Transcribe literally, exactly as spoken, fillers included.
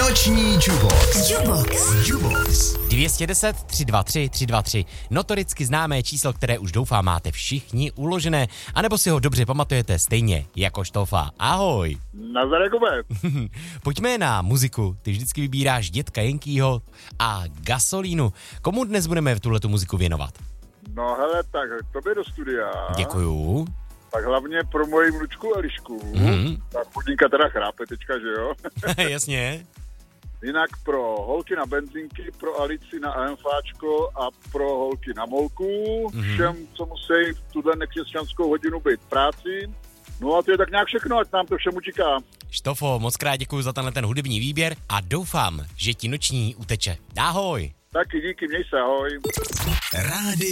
Noční Jubox. Jubox. Jubox. dvě stě deset, tři dva tři, tři dva tři. Notoricky známé číslo, které už doufám máte všichni uložené, anebo si ho dobře pamatujete stejně jako Štofa. Ahoj. Nazdar, Jakube. Pojďme na muziku. Ty vždycky vybíráš Dětka Jenkýho a Gasolínu. Komu dnes budeme tuhletu muziku věnovat? No hele, tak tobě do studia. Děkuju. Tak hlavně pro moji vnučku Elišku. Mhm. Ta chudinka teda chrápe teďka, že jo? Jasně. Jinak pro holky na benzinky, pro Alici na AMFáčko a pro holky na molku. Mhm. Všem, co musí v tuhle nekřesťanskou hodinu být v práci. No a to je tak nějak všechno, ať nám to všem utíká. Štofo, moc krát děkuju za tenhle ten hudební výběr a doufám, že ti noční uteče. Ahoj. Taky díky, měj se, ahoj. Rádio